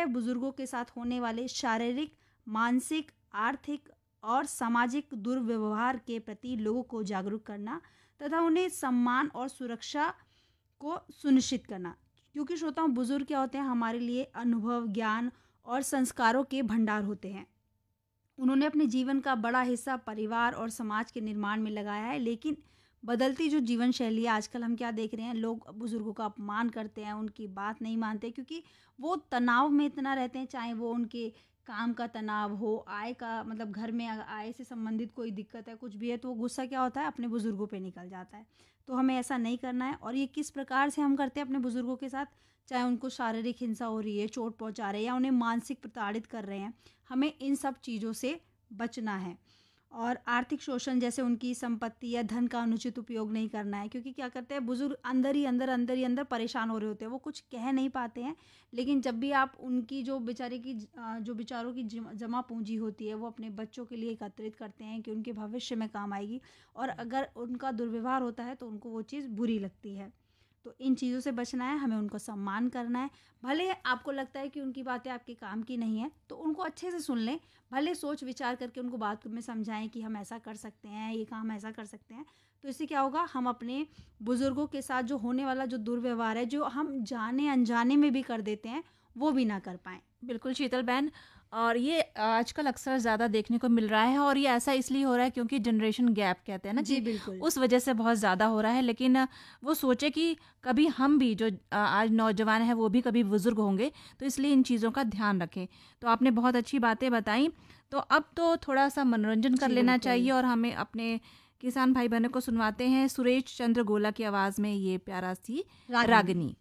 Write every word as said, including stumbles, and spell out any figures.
है बुजुर्गों के साथ होने वाले शारीरिक, मानसिक, आर्थिक और सामाजिक दुर्व्यवहार के प्रति लोगों को जागरूक करना तथा उन्हें सम्मान और सुरक्षा को सुनिश्चित करना। क्योंकि श्रोताओं, बुजुर्ग क्या होते हैं, हमारे लिए अनुभव, ज्ञान और संस्कारों के भंडार होते हैं। उन्होंने अपने जीवन का बड़ा हिस्सा परिवार और समाज के निर्माण में लगाया है, लेकिन बदलती जो जीवन शैली है आजकल हम क्या देख रहे हैं, लोग बुजुर्गों का अपमान करते हैं, उनकी बात नहीं मानते क्योंकि वो तनाव में इतना रहते हैं, चाहे वो उनके काम का तनाव हो, आय का मतलब घर में आय से संबंधित कोई दिक्कत है, कुछ भी है, तो वो गुस्सा क्या होता है अपने बुजुर्गों पे निकल जाता है। तो हमें ऐसा नहीं करना है। और ये किस प्रकार से हम करते हैं अपने बुजुर्गों के साथ, चाहे उनको शारीरिक हिंसा हो रही है, चोट पहुंचा रहे हैं या उन्हें मानसिक प्रताड़ित कर रहे हैं, हमें इन सब चीज़ों से बचना है। और आर्थिक शोषण जैसे उनकी संपत्ति या धन का अनुचित उपयोग नहीं करना है, क्योंकि क्या करते हैं बुजुर्ग अंदर ही अंदर अंदर ही अंदर परेशान हो रहे होते हैं, वो कुछ कह नहीं पाते हैं। लेकिन जब भी आप उनकी जो बेचारे की जो बेचारों की जमा पूंजी होती है वो अपने बच्चों के लिए एकत्रित करते हैं कि उनके भविष्य में काम आएगी, और अगर उनका दुर्व्यवहार होता है तो उनको वो चीज़ बुरी लगती है। तो इन चीज़ों से बचना है, हमें उनको सम्मान करना है। भले आपको लगता है कि उनकी बातें आपके काम की नहीं है तो उनको अच्छे से सुन लें, भले सोच विचार करके उनको बात में समझाएं कि हम ऐसा कर सकते हैं, ये काम ऐसा कर सकते हैं। तो इससे क्या होगा, हम अपने बुजुर्गों के साथ जो होने वाला जो दुर्व्यवहार है, जो हम जाने अनजाने में भी कर देते हैं, वो भी ना कर पाएँ। बिल्कुल शीतल बहन, और ये आजकल अक्सर ज़्यादा देखने को मिल रहा है, और ये ऐसा इसलिए हो रहा है क्योंकि जनरेशन गैप कहते हैं ना जी कि बिल्कुल। उस वजह से बहुत ज़्यादा हो रहा है। लेकिन वो सोचे कि कभी हम भी जो आज नौजवान हैं वो भी कभी बुज़ुर्ग होंगे, तो इसलिए इन चीज़ों का ध्यान रखें। तो आपने बहुत अच्छी बातें बताई। तो अब तो थोड़ा सा मनोरंजन कर जी लेना बिल्कुल। चाहिए, और हमें अपने किसान भाई बहनों को सुनवाते हैं सुरेश चंद्र गोला की आवाज़ में ये प्यारा सी रागिनी। रागिनी।